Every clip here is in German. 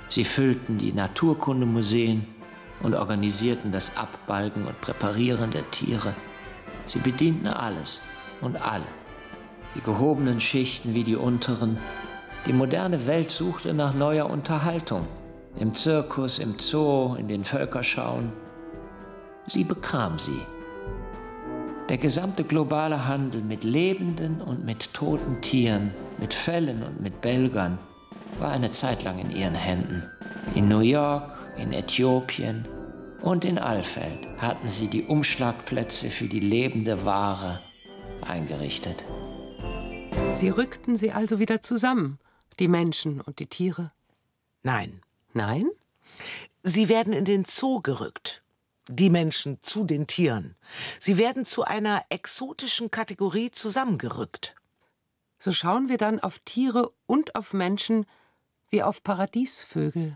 Sie füllten die Naturkundemuseen und organisierten das Abbalgen und Präparieren der Tiere. Sie bedienten alles und alle, die gehobenen Schichten wie die unteren. Die moderne Welt suchte nach neuer Unterhaltung, im Zirkus, im Zoo, in den Völkerschauen. Sie bekam sie. Der gesamte globale Handel mit lebenden und mit toten Tieren, mit Fellen und mit Belgern, war eine Zeit lang in ihren Händen. In New York, in Äthiopien und in Alfeld hatten sie die Umschlagplätze für die lebende Ware eingerichtet. Sie rückten sie also wieder zusammen, die Menschen und die Tiere? Nein. Nein? Sie werden in den Zoo gerückt. Die Menschen zu den Tieren. Sie werden zu einer exotischen Kategorie zusammengerückt. So schauen wir dann auf Tiere und auf Menschen wie auf Paradiesvögel.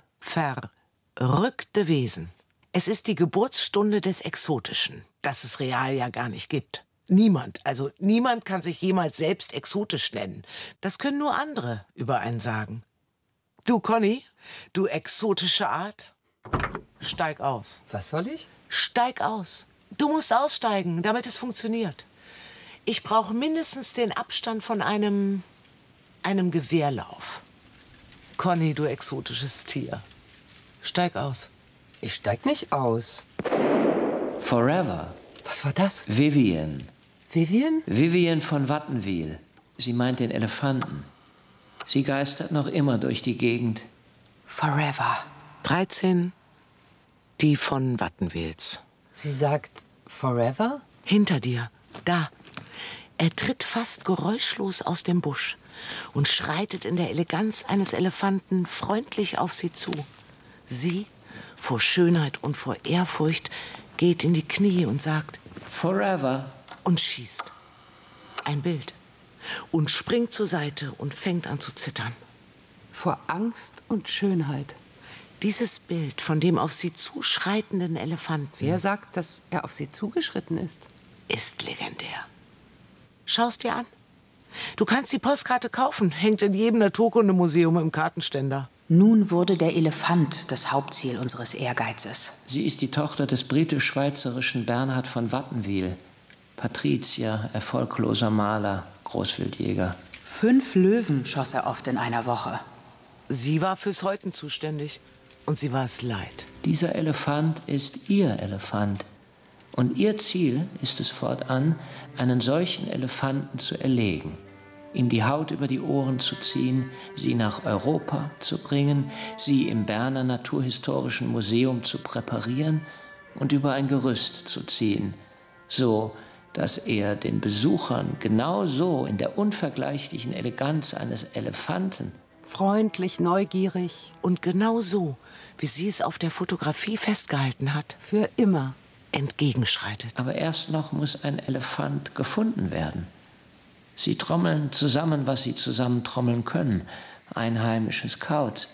Verrückte Wesen. Es ist die Geburtsstunde des Exotischen, das es real ja gar nicht gibt. Niemand kann sich jemals selbst exotisch nennen. Das können nur andere über einen sagen. Du, Conny, du exotische Art, steig aus. Was soll ich? Steig aus. Du musst aussteigen, damit es funktioniert. Ich brauche mindestens den Abstand von einem Gewehrlauf. Conny, du exotisches Tier. Steig aus. Ich steig nicht aus. Forever. Was war das? Vivian. Vivian? Vivian von Wattenwyl. Sie meint den Elefanten. Sie geistert noch immer durch die Gegend. Forever. 13. Die von Wattenwyls. Sie sagt forever? Hinter dir. Da. Er tritt fast geräuschlos aus dem Busch und schreitet in der Eleganz eines Elefanten freundlich auf sie zu. Sie, vor Schönheit und vor Ehrfurcht, geht in die Knie und sagt Forever. Und schießt. Ein Bild. Und springt zur Seite und fängt an zu zittern. Vor Angst und Schönheit. Dieses Bild von dem auf sie zuschreitenden Elefanten. Wer sagt, dass er auf sie zugeschritten ist? Ist legendär. Schau's dir an. Du kannst die Postkarte kaufen. Hängt in jedem Naturkundemuseum im Kartenständer. Nun wurde der Elefant das Hauptziel unseres Ehrgeizes. Sie ist die Tochter des britisch-schweizerischen Bernhard von Wattenwyl. Patrizier, erfolgloser Maler, Großwildjäger. 5 Löwen schoss er oft in einer Woche. Sie war fürs Häuten zuständig. Und sie war es leid. Dieser Elefant ist ihr Elefant. Und ihr Ziel ist es fortan, einen solchen Elefanten zu erlegen, ihm die Haut über die Ohren zu ziehen, sie nach Europa zu bringen, sie im Berner Naturhistorischen Museum zu präparieren und über ein Gerüst zu ziehen, so dass er den Besuchern genau so in der unvergleichlichen Eleganz eines Elefanten, freundlich, neugierig und genau so, wie sie es auf der Fotografie festgehalten hat, für immer entgegenschreitet. Aber erst noch muss ein Elefant gefunden werden. Sie trommeln zusammen, was sie zusammen trommeln können. Einheimisches Kauz.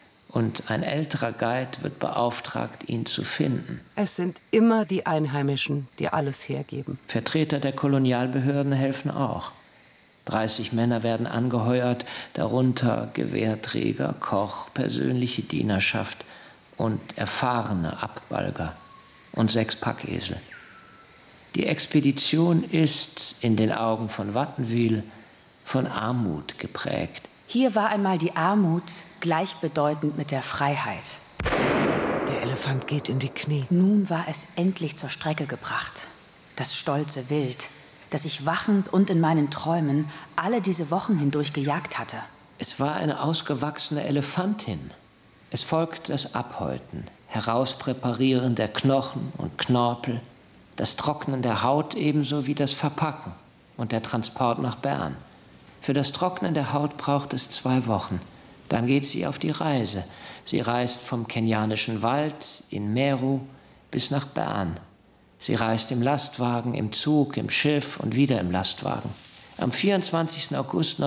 Und ein älterer Guide wird beauftragt, ihn zu finden. Es sind immer die Einheimischen, die alles hergeben. Vertreter der Kolonialbehörden helfen auch. 30 Männer werden angeheuert, darunter Gewehrträger, Koch, persönliche Dienerschaft und erfahrene Abbalger und 6 Packesel. Die Expedition ist in den Augen von Wattenwyl von Armut geprägt. Hier war einmal die Armut gleichbedeutend mit der Freiheit. Der Elefant geht in die Knie. Nun war es endlich zur Strecke gebracht. Das stolze Wild, das ich wachend und in meinen Träumen alle diese Wochen hindurch gejagt hatte. Es war eine ausgewachsene Elefantin. Es folgt das Abhäuten, Herauspräparieren der Knochen und Knorpel, das Trocknen der Haut ebenso wie das Verpacken und der Transport nach Bern. Für das Trocknen der Haut braucht es 2 Wochen. Dann geht sie auf die Reise. Sie reist vom kenianischen Wald in Meru bis nach Bern. Sie reist im Lastwagen, im Zug, im Schiff und wieder im Lastwagen. Am 24. August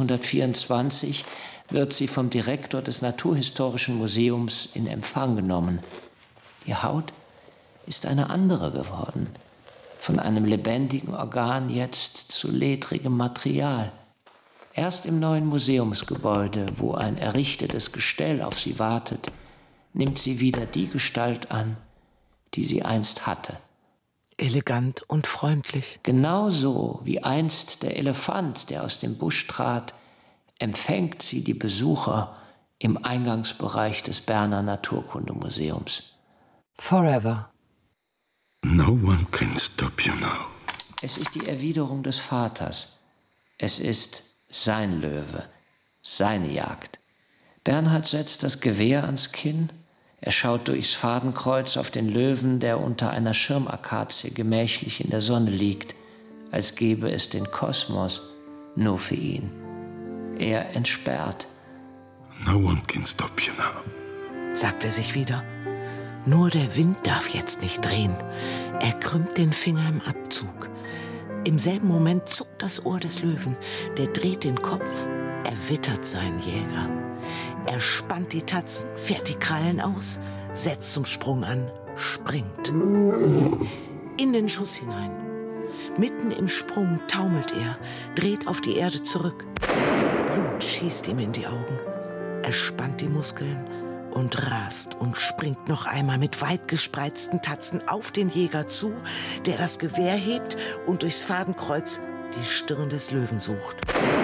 1924 wird sie vom Direktor des Naturhistorischen Museums in Empfang genommen. Die Haut ist eine andere geworden. Von einem lebendigen Organ jetzt zu ledrigem Material. Erst im neuen Museumsgebäude, wo ein errichtetes Gestell auf sie wartet, nimmt sie wieder die Gestalt an, die sie einst hatte. Elegant und freundlich. Genauso wie einst der Elefant, der aus dem Busch trat, empfängt sie die Besucher im Eingangsbereich des Berner Naturkundemuseums. Forever. No one can stop you now. Es ist die Erwiderung des Vaters. Es ist sein Löwe, seine Jagd. Bernhard setzt das Gewehr ans Kinn. Er schaut durchs Fadenkreuz auf den Löwen, der unter einer Schirmakazie gemächlich in der Sonne liegt, als gäbe es den Kosmos nur für ihn. Er entsperrt. No one can stop you now. Sagt er sich wieder. Nur der Wind darf jetzt nicht drehen. Er krümmt den Finger im Abzug. Im selben Moment zuckt das Ohr des Löwen. Der dreht den Kopf, erwittert seinen Jäger. Er spannt die Tatzen, fährt die Krallen aus, setzt zum Sprung an, springt. In den Schuss hinein. Mitten im Sprung taumelt er, dreht auf die Erde zurück. Blut schießt ihm in die Augen. Er spannt die Muskeln und rast und springt noch einmal mit weit gespreizten Tatzen auf den Jäger zu, der das Gewehr hebt und durchs Fadenkreuz die Stirn des Löwen sucht.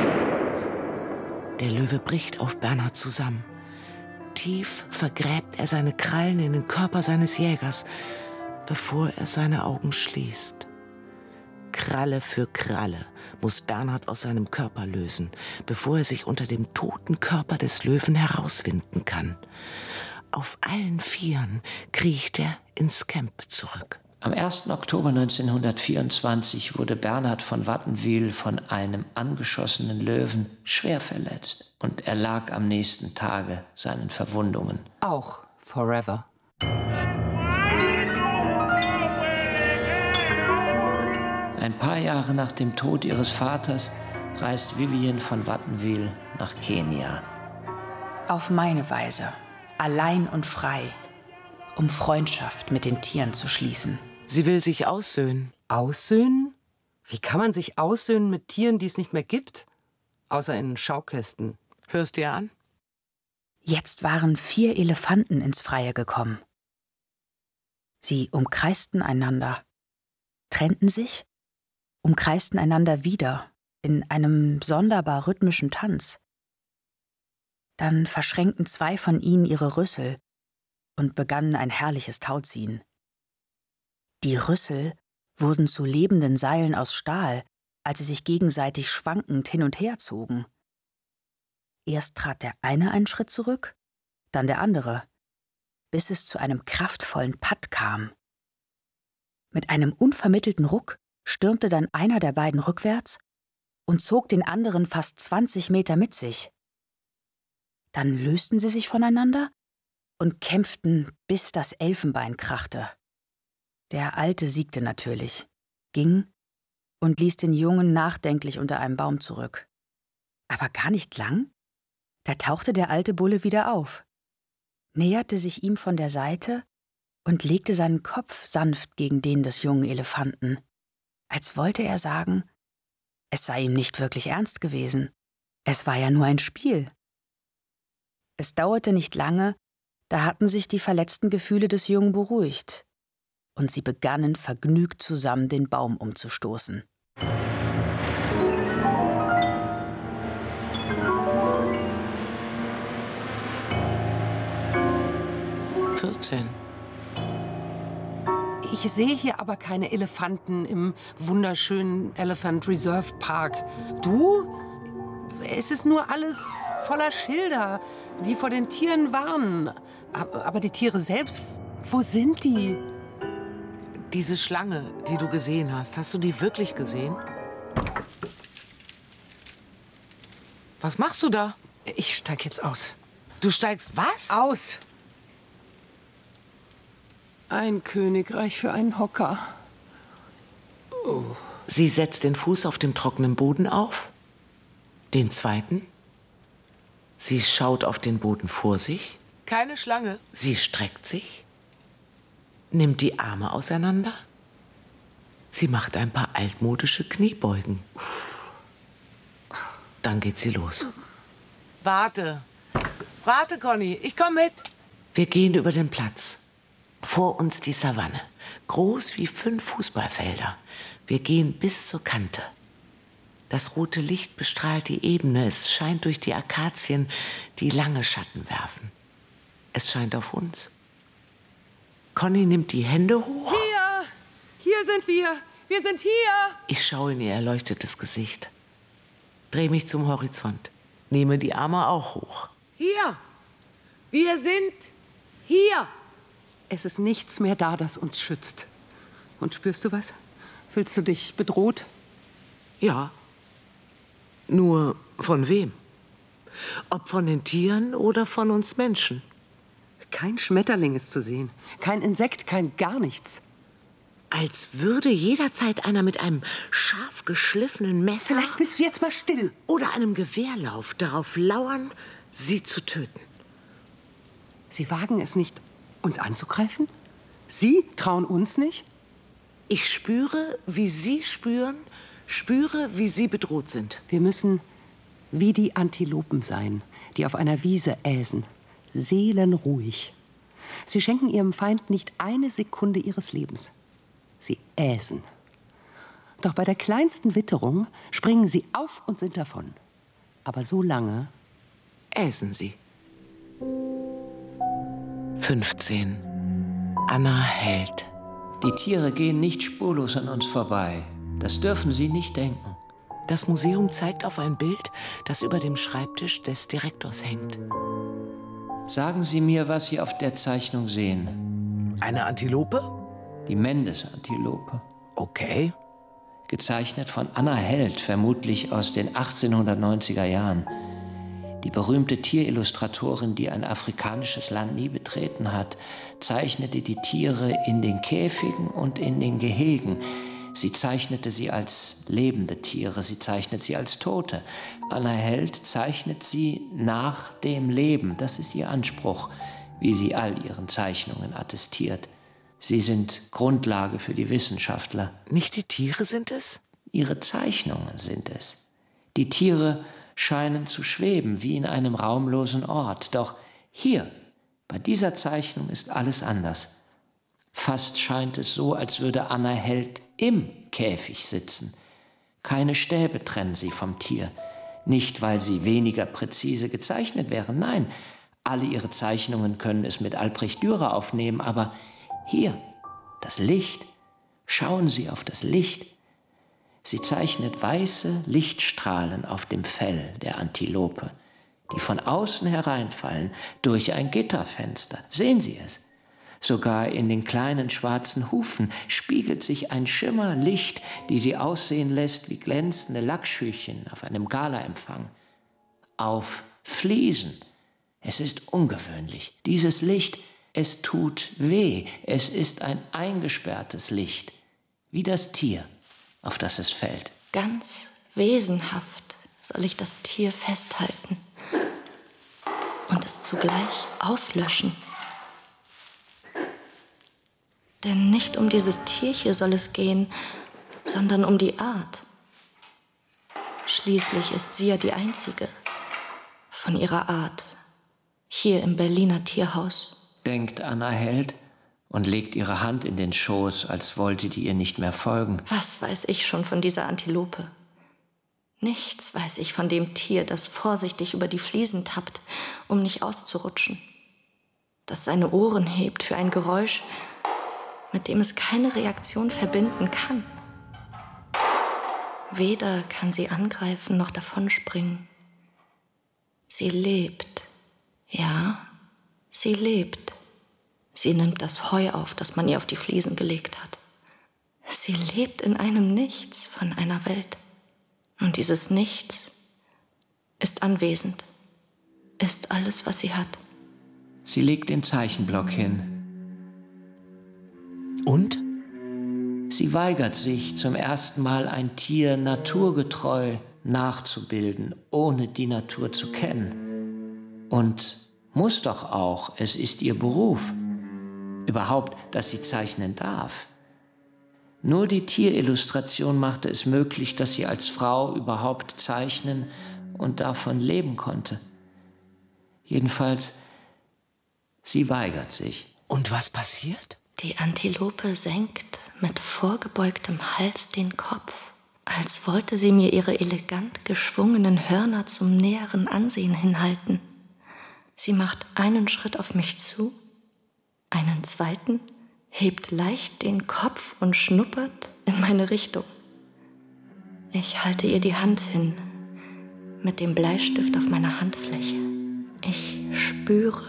Der Löwe bricht auf Bernhard zusammen. Tief vergräbt er seine Krallen in den Körper seines Jägers, bevor er seine Augen schließt. Kralle für Kralle muss Bernhard aus seinem Körper lösen, bevor er sich unter dem toten Körper des Löwen herauswinden kann. Auf allen Vieren kriecht er ins Camp zurück. Am 1. Oktober 1924 wurde Bernhard von Wattenwyl von einem angeschossenen Löwen schwer verletzt und erlag am nächsten Tage seinen Verwundungen. Auch Forever. Ein paar Jahre nach dem Tod ihres Vaters reist Vivien von Wattenwyl nach Kenia. Auf meine Weise, allein und frei, um Freundschaft mit den Tieren zu schließen. Sie will sich aussöhnen. Aussöhnen? Wie kann man sich aussöhnen mit Tieren, die es nicht mehr gibt? Außer in Schaukästen. Hörst dir an? Jetzt waren 4 Elefanten ins Freie gekommen. Sie umkreisten einander, trennten sich, umkreisten einander wieder in einem sonderbar rhythmischen Tanz. Dann verschränkten 2 von ihnen ihre Rüssel und begannen ein herrliches Tauziehen. Die Rüssel wurden zu lebenden Seilen aus Stahl, als sie sich gegenseitig schwankend hin und her zogen. Erst trat der eine einen Schritt zurück, dann der andere, bis es zu einem kraftvollen Patt kam. Mit einem unvermittelten Ruck stürmte dann einer der beiden rückwärts und zog den anderen fast 20 Meter mit sich. Dann lösten sie sich voneinander und kämpften, bis das Elfenbein krachte. Der Alte siegte natürlich, ging und ließ den Jungen nachdenklich unter einem Baum zurück. Aber gar nicht lang, da tauchte der alte Bulle wieder auf, näherte sich ihm von der Seite und legte seinen Kopf sanft gegen den des jungen Elefanten, als wollte er sagen, es sei ihm nicht wirklich ernst gewesen, es war ja nur ein Spiel. Es dauerte nicht lange, da hatten sich die verletzten Gefühle des Jungen beruhigt, und sie begannen vergnügt zusammen den Baum umzustoßen. Ich sehe hier aber keine Elefanten im wunderschönen Elephant Reserve Park. Du? Es ist nur alles voller Schilder, die vor den Tieren warnen. Aber die Tiere selbst, wo sind die? Diese Schlange, die du gesehen hast du die wirklich gesehen? Was machst du da? Ich steig jetzt aus. Du steigst was? Aus! Ein Königreich für einen Hocker. Oh. Sie setzt den Fuß auf dem trockenen Boden auf, den zweiten. Sie schaut auf den Boden vor sich. Keine Schlange. Sie streckt sich, nimmt die Arme auseinander. Sie macht ein paar altmodische Kniebeugen. Dann geht sie los. Warte, Conny, ich komme mit. Wir gehen über den Platz. Vor uns die Savanne, groß wie 5 Fußballfelder. Wir gehen bis zur Kante. Das rote Licht bestrahlt die Ebene. Es scheint durch die Akazien, die lange Schatten werfen. Es scheint auf uns. Conny nimmt die Hände hoch. Hier sind wir. Wir sind hier. Ich schaue in ihr erleuchtetes Gesicht. Drehe mich zum Horizont. Nehme die Arme auch hoch. Hier. Wir sind hier. Es ist nichts mehr da, das uns schützt. Und spürst du was? Fühlst du dich bedroht? Ja. Nur von wem? Ob von den Tieren oder von uns Menschen? Kein Schmetterling ist zu sehen. Kein Insekt, kein gar nichts. Als würde jederzeit einer mit einem scharf geschliffenen Messer... Vielleicht bist du jetzt mal still. ...oder einem Gewehrlauf darauf lauern, sie zu töten. Sie wagen es nicht, uns anzugreifen? Sie trauen uns nicht? Ich spüre, wie Sie spüren, spüre, wie Sie bedroht sind. Wir müssen wie die Antilopen sein, die auf einer Wiese äsen. Seelenruhig. Sie schenken ihrem Feind nicht eine Sekunde ihres Lebens. Sie äsen. Doch bei der kleinsten Witterung springen sie auf und sind davon. Aber so lange äsen sie. 15. Anna Held. Die Tiere gehen nicht spurlos an uns vorbei. Das dürfen Sie nicht denken. Das Museum zeigt auf ein Bild, das über dem Schreibtisch des Direktors hängt. Sagen Sie mir, was Sie auf der Zeichnung sehen. Eine Antilope? Die Mendes-Antilope. Okay. Gezeichnet von Anna Held, vermutlich aus den 1890er Jahren. Die berühmte Tierillustratorin, die ein afrikanisches Land nie betreten hat, zeichnete die Tiere in den Käfigen und in den Gehegen. Sie zeichnete sie als lebende Tiere, sie zeichnet sie als Tote. Anna Held zeichnet sie nach dem Leben. Das ist ihr Anspruch, wie sie all ihren Zeichnungen attestiert. Sie sind Grundlage für die Wissenschaftler. Nicht die Tiere sind es? Ihre Zeichnungen sind es. Die Tiere scheinen zu schweben, wie in einem raumlosen Ort. Doch hier, bei dieser Zeichnung ist alles anders. Fast scheint es so, als würde Anna Held im Käfig sitzen. Keine Stäbe trennen sie vom Tier. Nicht, weil sie weniger präzise gezeichnet wären, nein. Alle ihre Zeichnungen können es mit Albrecht Dürer aufnehmen, aber hier, das Licht. Schauen Sie auf das Licht. Sie zeichnet weiße Lichtstrahlen auf dem Fell der Antilope, die von außen hereinfallen durch ein Gitterfenster. Sehen Sie es? Sogar in den kleinen schwarzen Hufen spiegelt sich ein Schimmer Licht, die sie aussehen lässt wie glänzende Lackschüchen auf einem Galaempfang. Auf Fliesen. Es ist ungewöhnlich. Dieses Licht, es tut weh. Es ist ein eingesperrtes Licht, wie das Tier, auf das es fällt. Ganz wesenhaft soll ich das Tier festhalten und es zugleich auslöschen. Denn nicht um dieses Tierchen soll es gehen, sondern um die Art. Schließlich ist sie ja die einzige von ihrer Art hier im Berliner Tierhaus. Denkt Anna Held und legt ihre Hand in den Schoß, als wollte die ihr nicht mehr folgen. Was weiß ich schon von dieser Antilope? Nichts weiß ich von dem Tier, das vorsichtig über die Fliesen tappt, um nicht auszurutschen. Das seine Ohren hebt für ein Geräusch, mit dem es keine Reaktion verbinden kann. Weder kann sie angreifen noch davonspringen. Sie lebt. Ja, sie lebt. Sie nimmt das Heu auf, das man ihr auf die Fliesen gelegt hat. Sie lebt in einem Nichts von einer Welt. Und dieses Nichts ist anwesend, ist alles, was sie hat. Sie legt den Zeichenblock hin. Und? Sie weigert sich, zum ersten Mal ein Tier naturgetreu nachzubilden, ohne die Natur zu kennen. Und muss doch auch, es ist ihr Beruf. Überhaupt, dass sie zeichnen darf. Nur die Tierillustration machte es möglich, dass sie als Frau überhaupt zeichnen und davon leben konnte. Jedenfalls, sie weigert sich. Und was passiert? Die Antilope senkt mit vorgebeugtem Hals den Kopf, als wollte sie mir ihre elegant geschwungenen Hörner zum näheren Ansehen hinhalten. Sie macht einen Schritt auf mich zu, einen zweiten, hebt leicht den Kopf und schnuppert in meine Richtung. Ich halte ihr die Hand hin, mit dem Bleistift auf meiner Handfläche. Ich spüre.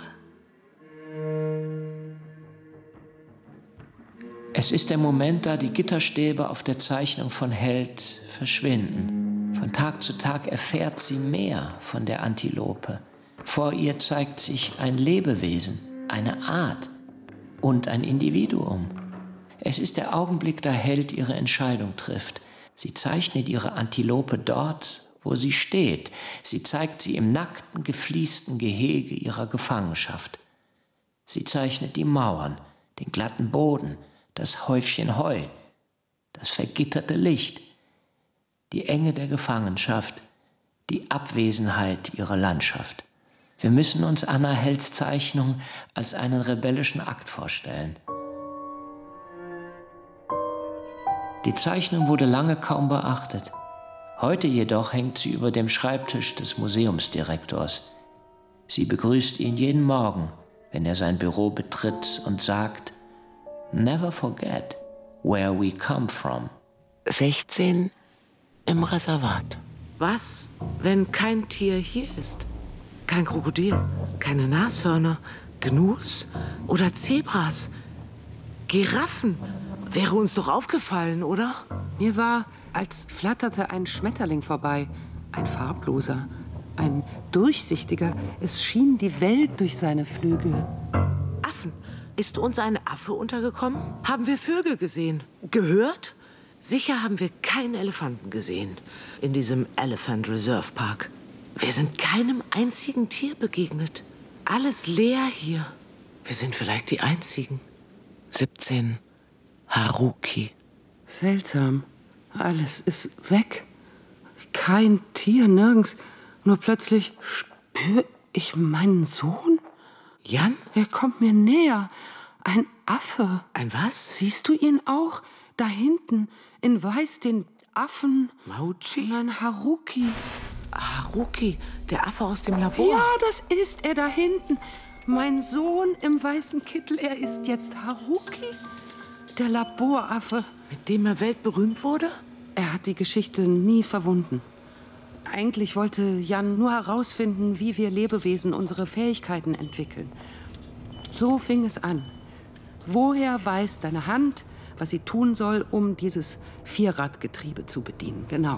Es ist der Moment, da die Gitterstäbe auf der Zeichnung von Held verschwinden. Von Tag zu Tag erfährt sie mehr von der Antilope. Vor ihr zeigt sich ein Lebewesen, eine Art und ein Individuum. Es ist der Augenblick, da Held ihre Entscheidung trifft. Sie zeichnet ihre Antilope dort, wo sie steht. Sie zeigt sie im nackten, gefliesten Gehege ihrer Gefangenschaft. Sie zeichnet die Mauern, den glatten Boden, das Häufchen Heu, das vergitterte Licht, die Enge der Gefangenschaft, die Abwesenheit ihrer Landschaft. Wir müssen uns Anna Helds Zeichnung als einen rebellischen Akt vorstellen. Die Zeichnung wurde lange kaum beachtet. Heute jedoch hängt sie über dem Schreibtisch des Museumsdirektors. Sie begrüßt ihn jeden Morgen, wenn er sein Büro betritt und sagt: Never forget where we come from. 16 im Reservat. Was, wenn kein Tier hier ist? Kein Krokodil, keine Nashörner, Gnus oder Zebras, Giraffen. Wäre uns doch aufgefallen, oder? Mir war, als flatterte ein Schmetterling vorbei. Ein farbloser, ein durchsichtiger. Es schien die Welt durch seine Flügel. Affen. Ist uns ein Affe untergekommen? Haben wir Vögel gesehen? Gehört? Sicher haben wir keinen Elefanten gesehen in diesem Elephant Reserve Park. Wir sind keinem einzigen Tier begegnet. Alles leer hier. Wir sind vielleicht die Einzigen. 17. Haruki. Seltsam. Alles ist weg. Kein Tier, nirgends. Nur plötzlich spüre ich meinen Sohn. Jan? Er kommt mir näher. Ein Affe. Ein was? Siehst du ihn auch? Da hinten, in Weiß, den Affen. Mauchi? Ein Haruki. Haruki, der Affe aus dem Labor. Ja, das ist er da hinten. Mein Sohn im weißen Kittel, er ist jetzt Haruki, der Laboraffe. Mit dem er weltberühmt wurde? Er hat die Geschichte nie verwunden. Eigentlich wollte Jan nur herausfinden, wie wir Lebewesen unsere Fähigkeiten entwickeln. So fing es an. Woher weiß deine Hand, was sie tun soll, um dieses Vierradgetriebe zu bedienen? Genau.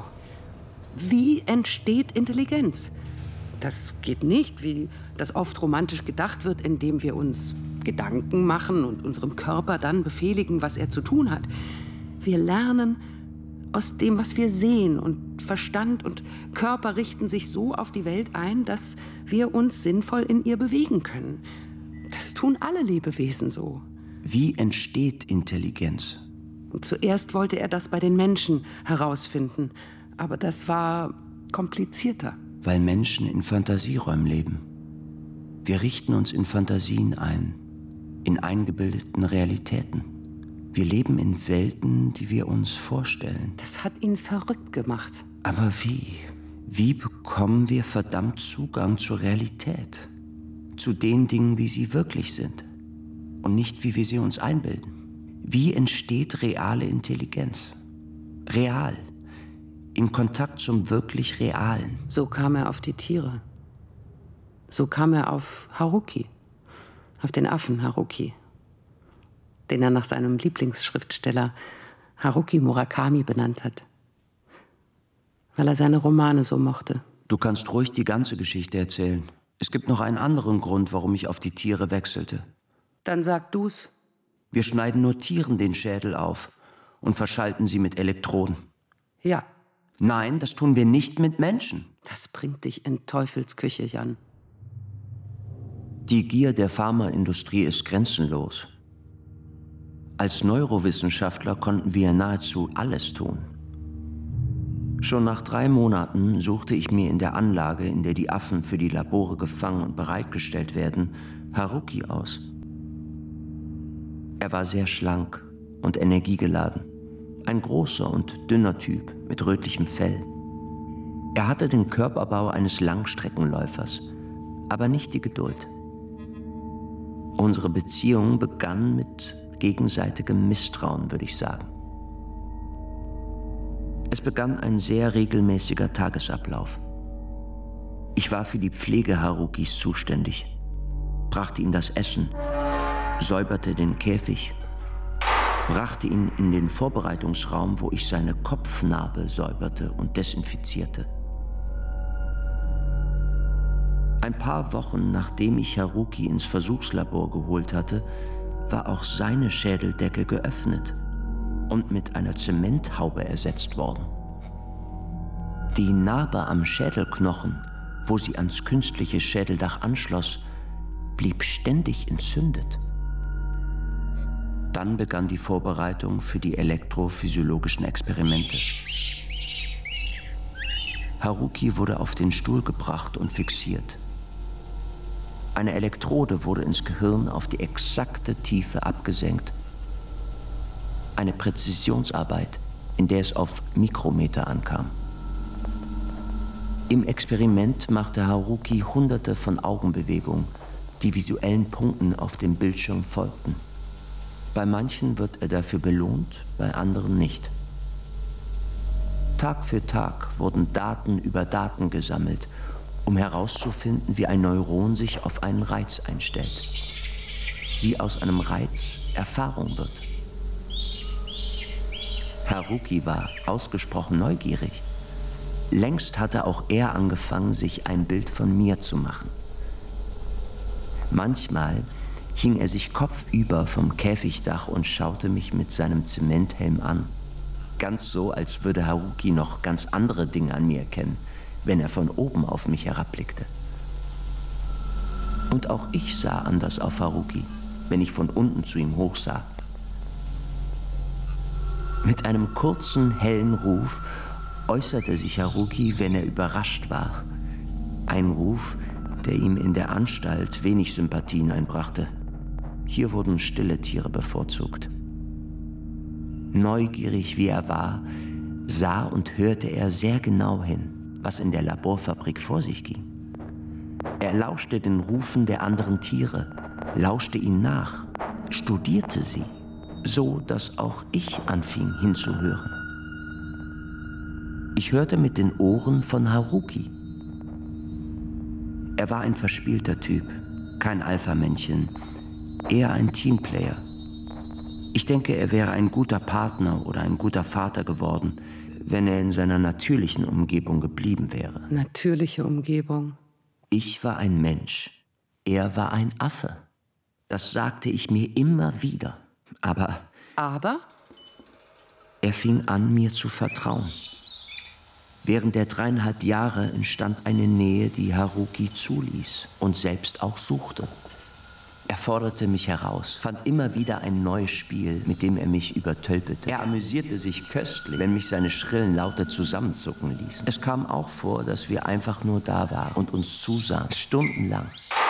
Wie entsteht Intelligenz? Das geht nicht, wie das oft romantisch gedacht wird, indem wir uns Gedanken machen und unserem Körper dann befehligen, was er zu tun hat. Wir lernen aus dem, was wir sehen, und Verstand und Körper richten sich so auf die Welt ein, dass wir uns sinnvoll in ihr bewegen können. Das tun alle Lebewesen so. Wie entsteht Intelligenz? Und zuerst wollte er das bei den Menschen herausfinden, aber das war komplizierter. Weil Menschen in Fantasieräumen leben. Wir richten uns in Fantasien ein, in eingebildeten Realitäten. Wir leben in Welten, die wir uns vorstellen. Das hat ihn verrückt gemacht. Aber wie? Wie bekommen wir verdammt Zugang zur Realität? Zu den Dingen, wie sie wirklich sind und nicht, wie wir sie uns einbilden. Wie entsteht reale Intelligenz? Real. In Kontakt zum wirklich Realen. So kam er auf die Tiere. So kam er auf Haruki. Auf den Affen Haruki. Den er nach seinem Lieblingsschriftsteller Haruki Murakami benannt hat. Weil er seine Romane so mochte. Du kannst ruhig die ganze Geschichte erzählen. Es gibt noch einen anderen Grund, warum ich auf die Tiere wechselte. Dann sag du's. Wir schneiden nur Tieren den Schädel auf und verschalten sie mit Elektroden. Ja. Nein, das tun wir nicht mit Menschen. Das bringt dich in Teufelsküche, Jan. Die Gier der Pharmaindustrie ist grenzenlos. Als Neurowissenschaftler konnten wir nahezu alles tun. Schon nach 3 Monaten suchte ich mir in der Anlage, in der die Affen für die Labore gefangen und bereitgestellt werden, Haruki aus. Er war sehr schlank und energiegeladen. Ein großer und dünner Typ mit rötlichem Fell. Er hatte den Körperbau eines Langstreckenläufers, aber nicht die Geduld. Unsere Beziehung begann mit gegenseitigem Misstrauen, würde ich sagen. Es begann ein sehr regelmäßiger Tagesablauf. Ich war für die Pflege Harukis zuständig, brachte ihm das Essen, säuberte den Käfig, brachte ihn in den Vorbereitungsraum, wo ich seine Kopfnarbe säuberte und desinfizierte. Ein paar Wochen nachdem ich Haruki ins Versuchslabor geholt hatte, war auch seine Schädeldecke geöffnet und mit einer Zementhaube ersetzt worden. Die Narbe am Schädelknochen, wo sie ans künstliche Schädeldach anschloss, blieb ständig entzündet. Dann begann die Vorbereitung für die elektrophysiologischen Experimente. Haruki wurde auf den Stuhl gebracht und fixiert. Eine Elektrode wurde ins Gehirn auf die exakte Tiefe abgesenkt. Eine Präzisionsarbeit, in der es auf Mikrometer ankam. Im Experiment machte Haruki Hunderte von Augenbewegungen, die visuellen Punkten auf dem Bildschirm folgten. Bei manchen wird er dafür belohnt, bei anderen nicht. Tag für Tag wurden Daten über Daten gesammelt, um herauszufinden, wie ein Neuron sich auf einen Reiz einstellt. Wie aus einem Reiz Erfahrung wird. Haruki war ausgesprochen neugierig. Längst hatte auch er angefangen, sich ein Bild von mir zu machen. Manchmal hing er sich kopfüber vom Käfigdach und schaute mich mit seinem Zementhelm an. Ganz so, als würde Haruki noch ganz andere Dinge an mir erkennen, wenn er von oben auf mich herabblickte. Und auch ich sah anders auf Haruki, wenn ich von unten zu ihm hochsah. Mit einem kurzen, hellen Ruf äußerte sich Haruki, wenn er überrascht war. Ein Ruf, der ihm in der Anstalt wenig Sympathien einbrachte. Hier wurden stille Tiere bevorzugt. Neugierig wie er war, sah und hörte er sehr genau hin, was in der Laborfabrik vor sich ging. Er lauschte den Rufen der anderen Tiere, lauschte ihnen nach, studierte sie, so dass auch ich anfing hinzuhören. Ich hörte mit den Ohren von Haruki. Er war ein verspielter Typ, kein Alpha-Männchen, eher ein Teamplayer. Ich denke, er wäre ein guter Partner oder ein guter Vater geworden, wenn er in seiner natürlichen Umgebung geblieben wäre. Natürliche Umgebung. Ich war ein Mensch, er war ein Affe. Das sagte ich mir immer wieder. Aber? Er fing an, mir zu vertrauen. Während der 3,5 Jahre entstand eine Nähe, die Haruki zuließ und selbst auch suchte. Er forderte mich heraus, fand immer wieder ein neues Spiel, mit dem er mich übertölpelte. Er amüsierte sich köstlich, wenn mich seine schrillen Laute zusammenzucken ließen. Es kam auch vor, dass wir einfach nur da waren und uns zusahen, stundenlang.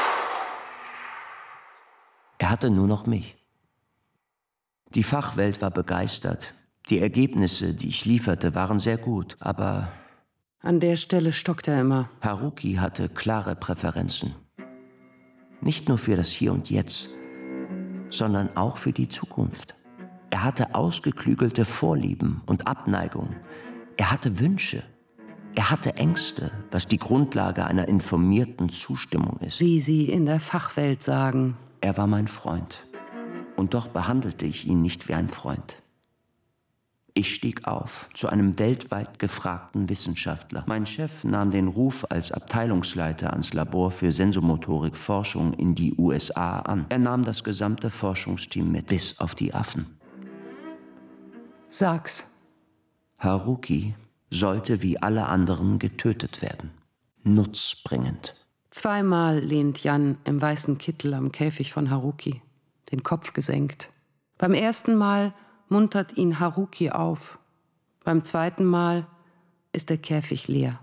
Er hatte nur noch mich. Die Fachwelt war begeistert. Die Ergebnisse, die ich lieferte, waren sehr gut, aber... An der Stelle stockt er immer. Haruki hatte klare Präferenzen. Nicht nur für das Hier und Jetzt, sondern auch für die Zukunft. Er hatte ausgeklügelte Vorlieben und Abneigungen. Er hatte Wünsche. Er hatte Ängste, was die Grundlage einer informierten Zustimmung ist. Wie Sie in der Fachwelt sagen. Er war mein Freund. Und doch behandelte ich ihn nicht wie ein Freund. Ich stieg auf zu einem weltweit gefragten Wissenschaftler. Mein Chef nahm den Ruf als Abteilungsleiter ans Labor für Sensomotorik-Forschung in die USA an. Er nahm das gesamte Forschungsteam mit, bis auf die Affen. Sag's. Haruki sollte wie alle anderen getötet werden. Nutzbringend. 2-mal lehnt Jan im weißen Kittel am Käfig von Haruki, den Kopf gesenkt. Beim ersten Mal muntert ihn Haruki auf. Beim zweiten Mal ist der Käfig leer.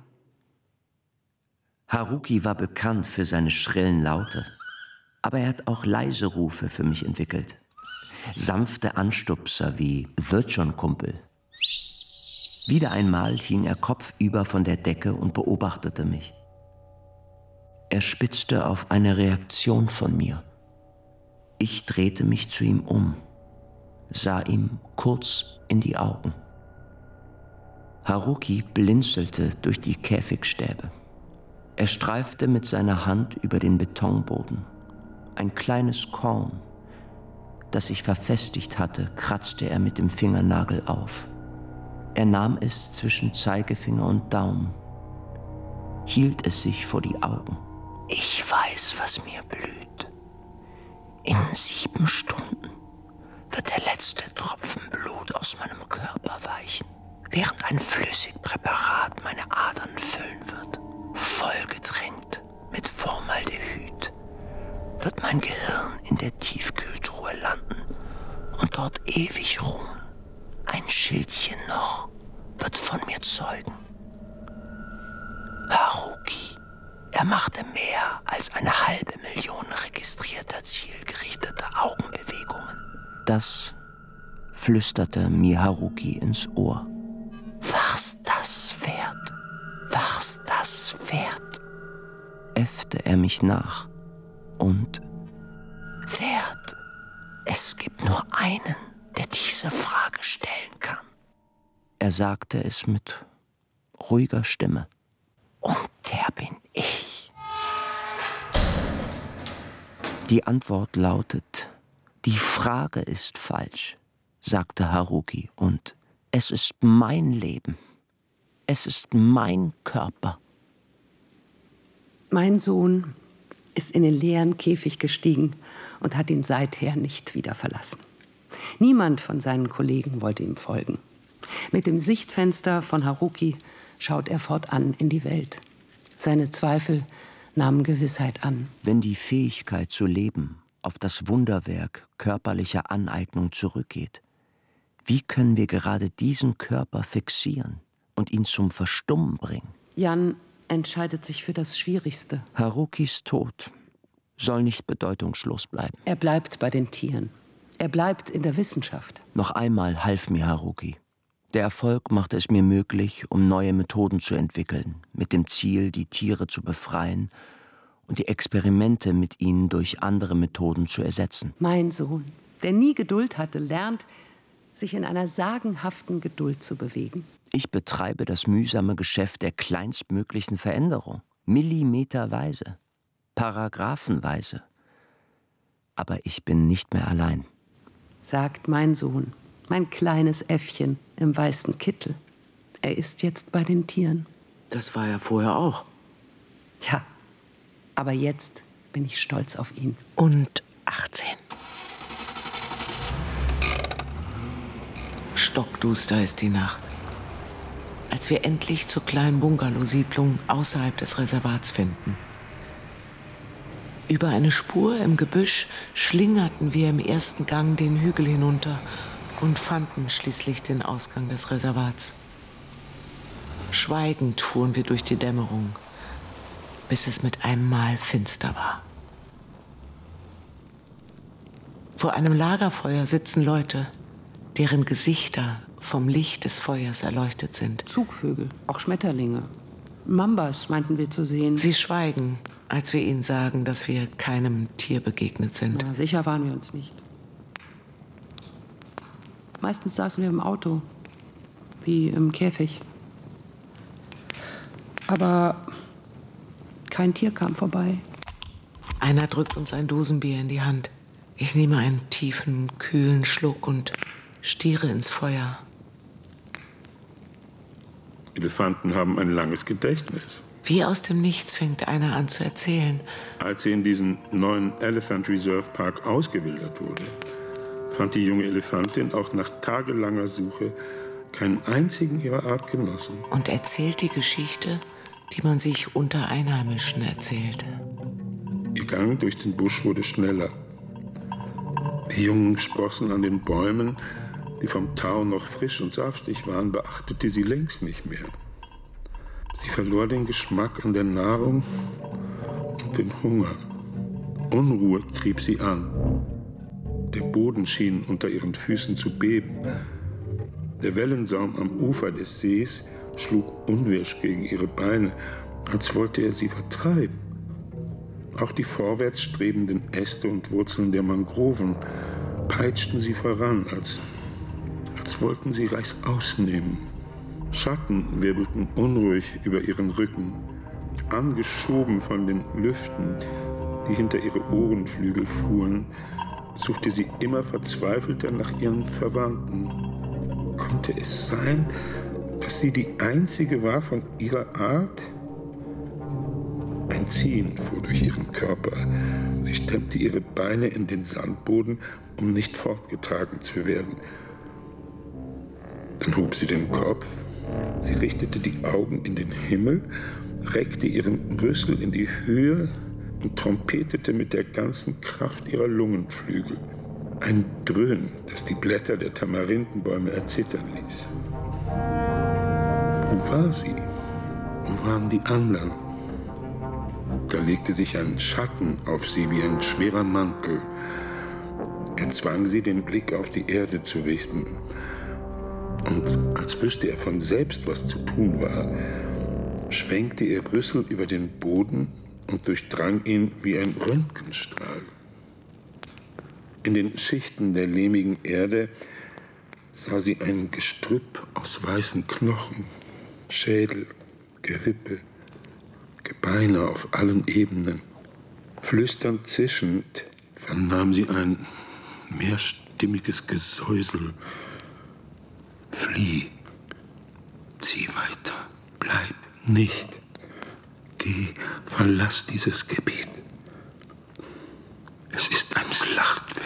Haruki war bekannt für seine schrillen Laute. Aber er hat auch leise Rufe für mich entwickelt. Sanfte Anstupser wie »Wird schon, Kumpel«. Wieder einmal hing er kopfüber von der Decke und beobachtete mich. Er spitzte auf eine Reaktion von mir. Ich drehte mich zu ihm um, sah ihm kurz in die Augen. Haruki blinzelte durch die Käfigstäbe. Er streifte mit seiner Hand über den Betonboden. Ein kleines Korn, das sich verfestigt hatte, kratzte er mit dem Fingernagel auf. Er nahm es zwischen Zeigefinger und Daumen, hielt es sich vor die Augen. Ich weiß, was mir blüht. In 7 Stunden wird der letzte Tropfen Blut aus meinem Körper weichen, während ein Flüssigpräparat meine Adern füllen wird. Vollgetränkt mit Formaldehyd wird mein Gehirn in der Tiefkühltruhe landen und dort ewig ruhen. Ein Schildchen noch wird von mir zeugen. Haruki, er machte mehr als 500.000 registrierter zielgerichteter Augenbewegungen. Das flüsterte mir Haruki ins Ohr. War's das wert? War's das wert? Äffte er mich nach. Und wert? Es gibt nur einen, der diese Frage stellen kann. Er sagte es mit ruhiger Stimme. Und der bin ich. Die Antwort lautet, die Frage ist falsch, sagte Haruki, und es ist mein Leben. Es ist mein Körper. Mein Sohn ist in den leeren Käfig gestiegen und hat ihn seither nicht wieder verlassen. Niemand von seinen Kollegen wollte ihm folgen. Mit dem Sichtfenster von Haruki schaut er fortan in die Welt. Seine Zweifel nahmen Gewissheit an. Wenn die Fähigkeit zu leben auf das Wunderwerk körperlicher Aneignung zurückgeht, wie können wir gerade diesen Körper fixieren und ihn zum Verstummen bringen? Jan entscheidet sich für das Schwierigste. Harukis Tod soll nicht bedeutungslos bleiben. Er bleibt bei den Tieren. Er bleibt in der Wissenschaft. Noch einmal half mir Haruki. Der Erfolg machte es mir möglich, um neue Methoden zu entwickeln, mit dem Ziel, die Tiere zu befreien und die Experimente mit ihnen durch andere Methoden zu ersetzen. Mein Sohn, der nie Geduld hatte, lernt, sich in einer sagenhaften Geduld zu bewegen. Ich betreibe das mühsame Geschäft der kleinstmöglichen Veränderung, millimeterweise, paragraphenweise. Aber ich bin nicht mehr allein. Sagt mein Sohn, mein kleines Äffchen im weißen Kittel. Er ist jetzt bei den Tieren. Das war er vorher auch. Ja, aber jetzt bin ich stolz auf ihn. Und 18. Stockduster ist die Nacht. Als wir endlich zur kleinen Bungalow-Siedlung außerhalb des Reservats finden. Über eine Spur im Gebüsch schlingerten wir im ersten Gang den Hügel hinunter und fanden schließlich den Ausgang des Reservats. Schweigend fuhren wir durch die Dämmerung, bis es mit einem Mal finster war. Vor einem Lagerfeuer sitzen Leute, deren Gesichter vom Licht des Feuers erleuchtet sind. Zugvögel, auch Schmetterlinge. Mambas meinten wir zu sehen. Sie schweigen, als wir ihnen sagen, dass wir keinem Tier begegnet sind. Na, sicher waren wir uns nicht. Meistens saßen wir im Auto, wie im Käfig. Aber kein Tier kam vorbei. Einer drückt uns ein Dosenbier in die Hand. Ich nehme einen tiefen, kühlen Schluck und stiere ins Feuer. Elefanten haben ein langes Gedächtnis. Wie aus dem Nichts fängt einer an zu erzählen. Als sie in diesen neuen Elephant Reserve Park ausgewildert wurde, fand die junge Elefantin auch nach tagelanger Suche keinen einzigen ihrer Artgenossen. Und erzählt die Geschichte, die man sich unter Einheimischen erzählt. Ihr Gang durch den Busch wurde schneller. Die jungen Sprossen an den Bäumen, die vom Tau noch frisch und saftig waren, beachtete sie längst nicht mehr. Sie verlor den Geschmack an der Nahrung und den Hunger. Unruhe trieb sie an. Der Boden schien unter ihren Füßen zu beben. Der Wellensaum am Ufer des Sees schlug unwirsch gegen ihre Beine, als wollte er sie vertreiben. Auch die vorwärts strebenden Äste und Wurzeln der Mangroven peitschten sie voran, als wollten sie Reißaus nehmen. Schatten wirbelten unruhig über ihren Rücken, angeschoben von den Lüften, die hinter ihre Ohrenflügel fuhren, suchte sie immer verzweifelter nach ihren Verwandten. Konnte es sein, dass sie die einzige war von ihrer Art? Ein Ziehen fuhr durch ihren Körper. Sie stemmte ihre Beine in den Sandboden, um nicht fortgetragen zu werden. Dann hob sie den Kopf, sie richtete die Augen in den Himmel, reckte ihren Rüssel in die Höhe und trompetete mit der ganzen Kraft ihrer Lungenflügel. Ein Dröhnen, das die Blätter der Tamarindenbäume erzittern ließ. Wo war sie? Wo waren die anderen? Da legte sich ein Schatten auf sie wie ein schwerer Mantel. Er zwang sie, den Blick auf die Erde zu richten. Und als wüsste er von selbst, was zu tun war, schwenkte ihr Rüssel über den Boden und durchdrang ihn wie ein Röntgenstrahl. In den Schichten der lehmigen Erde sah sie ein Gestrüpp aus weißen Knochen, Schädel, Gerippe, Gebeine auf allen Ebenen. Flüsternd zischend vernahm sie ein mehrstimmiges Gesäusel. Flieh, zieh weiter, bleib nicht. Geh, verlass dieses Gebiet. Es ist ein Schlachtfeld.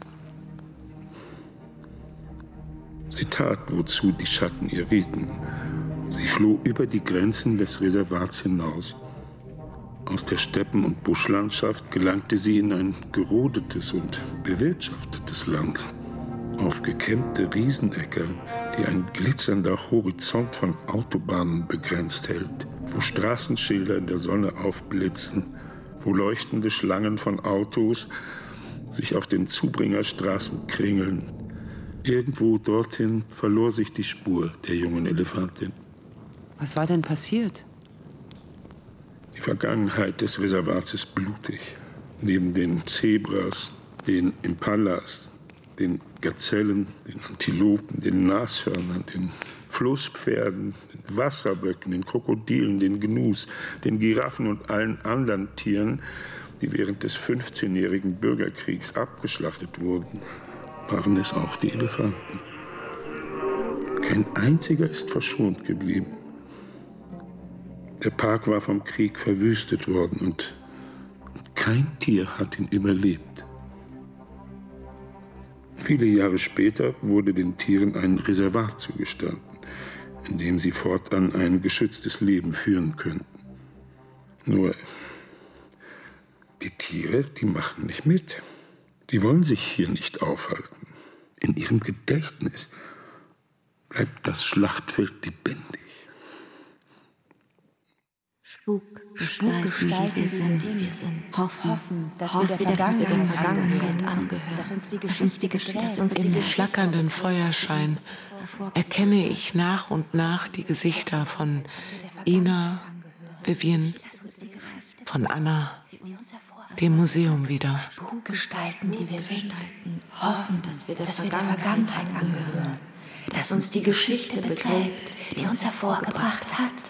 Sie tat, wozu die Schatten ihr rieten. Sie floh über die Grenzen des Reservats hinaus. Aus der Steppen- und Buschlandschaft gelangte sie in ein gerodetes und bewirtschaftetes Land. Auf gekämmte Riesenäcker, die ein glitzernder Horizont von Autobahnen begrenzt hält, wo Straßenschilder in der Sonne aufblitzen, wo leuchtende Schlangen von Autos sich auf den Zubringerstraßen kringeln. Irgendwo dorthin verlor sich die Spur der jungen Elefantin. Was war denn passiert? Die Vergangenheit des Reservats ist blutig. Neben den Zebras, den Impalas, den Gazellen, den Antilopen, den Nashörnern, den Flusspferden, den Wasserböcken, den Krokodilen, den Gnus, den Giraffen und allen anderen Tieren, die während des 15-jährigen Bürgerkriegs abgeschlachtet wurden, waren es auch die Elefanten. Kein einziger ist verschont geblieben. Der Park war vom Krieg verwüstet worden und kein Tier hat ihn überlebt. Viele Jahre später wurde den Tieren ein Reservat zugestanden, in dem sie fortan ein geschütztes Leben führen könnten. Nur, die Tiere, die machen nicht mit. Die wollen sich hier nicht aufhalten. In ihrem Gedächtnis bleibt das Schlachtfeld lebendig. Spukgestalten, wie wir sind. Hoffen, dass wir der Vergangenheit angehören. Dass uns die Geschichte Im flackernden Feuerschein erkenne ich nach und nach die Gesichter von Ina, Vivian, von Anna, dem Museum wieder. Spukgestalten, die wir sind. Hoffen, dass wir der Vergangenheit angehören. Dass uns die Geschichte begräbt, die uns hervorgebracht hat.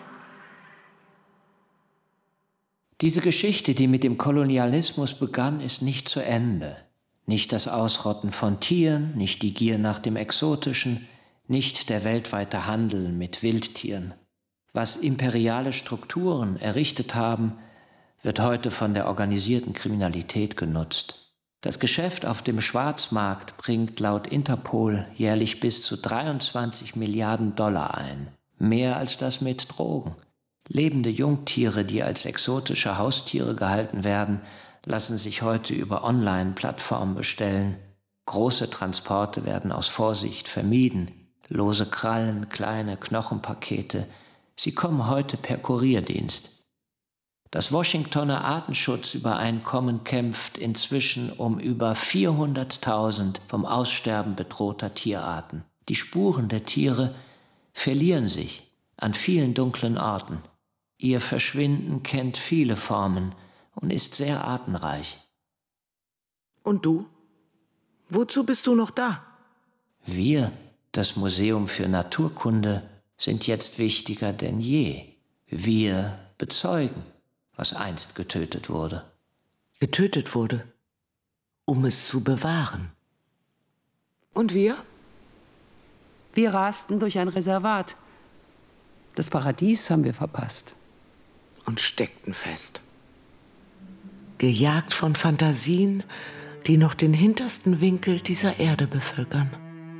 Diese Geschichte, die mit dem Kolonialismus begann, ist nicht zu Ende. Nicht das Ausrotten von Tieren, nicht die Gier nach dem Exotischen, nicht der weltweite Handel mit Wildtieren. Was imperiale Strukturen errichtet haben, wird heute von der organisierten Kriminalität genutzt. Das Geschäft auf dem Schwarzmarkt bringt laut Interpol jährlich bis zu 23 Milliarden $ ein. Mehr als das mit Drogen. Lebende Jungtiere, die als exotische Haustiere gehalten werden, lassen sich heute über Online-Plattformen bestellen. Große Transporte werden aus Vorsicht vermieden. Lose Krallen, kleine Knochenpakete, Sie kommen heute per Kurierdienst. Das Washingtoner Artenschutzübereinkommen kämpft inzwischen um über 400.000 vom Aussterben bedrohter Tierarten. Die Spuren der Tiere verlieren sich an vielen dunklen Orten. Ihr Verschwinden kennt viele Formen und ist sehr artenreich. Und du? Wozu bist du noch da? Wir, das Museum für Naturkunde, sind jetzt wichtiger denn je. Wir bezeugen, was einst getötet wurde. Getötet wurde, um es zu bewahren. Und wir? Wir rasten durch ein Reservat. Das Paradies haben wir verpasst. Und steckten fest. Gejagt von Fantasien, die noch den hintersten Winkel dieser Erde bevölkern.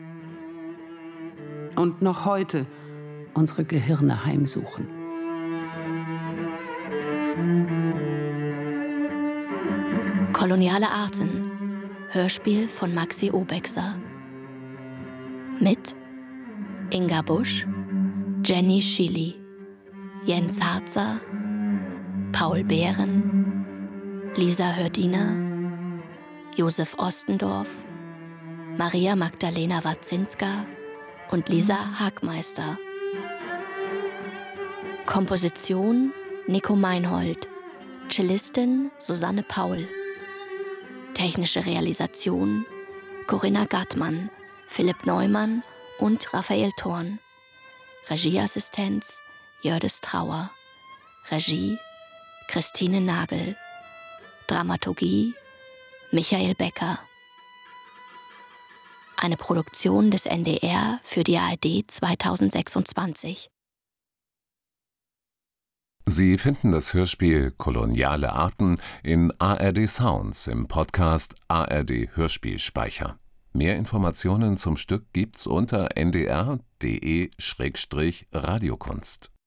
Und noch heute unsere Gehirne heimsuchen. Koloniale Arten. Hörspiel von Maxi Obexer. Mit Inga Busch, Jenny Schily, Jens Harzer, Paul Behren, Lisa Hördiner, Josef Ostendorf, Maria Magdalena Wadzinska und Lisa Hagmeister. Komposition Nico Meinhold, Cellistin Susanne Paul. Technische Realisation Corinna Gattmann, Philipp Neumann und Raphael Thorn. Regieassistenz Jördis Trauer. Regie Christine Nagel. Dramaturgie Michael Becker. Eine Produktion des NDR für die ARD 2026. Sie finden das Hörspiel Koloniale Arten in ARD Sounds im Podcast ARD Hörspielspeicher. Mehr Informationen zum Stück gibt's unter ndr.de/radiokunst.